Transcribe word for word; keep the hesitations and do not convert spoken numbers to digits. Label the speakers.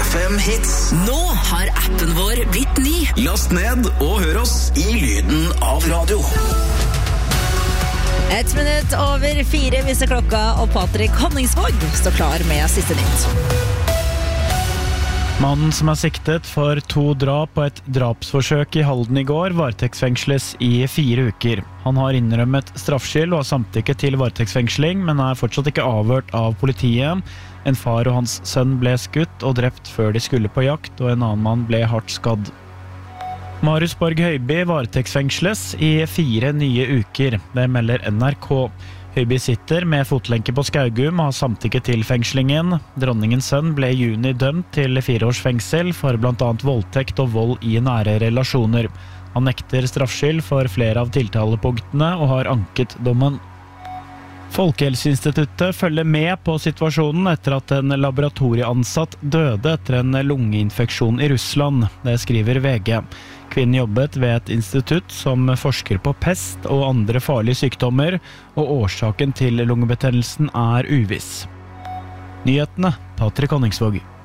Speaker 1: F M Hits.
Speaker 2: Nå har appen vår blitt ny.
Speaker 1: Last ned og hør oss i lyden av radio.
Speaker 3: Et minutt over fire viser klokka, og Patrick Honningsvåg står klar med siste nytt.
Speaker 4: Mannen som er siktet for to drap og et drapsforsøk i Halden i går varetektsfengsles i fire uker. Han har innrømmet straffskyld og har samtykket til varetektsfengsling, men er fortsatt ikke avhørt av politiet. En far og hans sønn ble skutt og drept før de skulle på jakt, og en annen mann ble hardt skadd. Marius Borg Høiby varetektsfengsles i fire nye uker. Det melder N R K. Høiby sitter med fotlenke på Skaugum og har samtykket til fengslingen. Dronningens sønn ble i juni dømt til fire års fengsel for blant annet voldtekt og vold i nære relasjoner. Han nekter straffskyld for flere av tiltalepunktene og har anket dommen. Folkehelseinstituttet følger med på situasjonen etter at en laboratorieansatt døde etter en lungeinfeksjon i Russland. Det skriver V G. Kvinnen jobbet ved et institutt som forsker på pest og andre farlige sykdommer, og årsaken til lungebetennelsen er uviss. Nyhetene, Patrick Honningsvåg.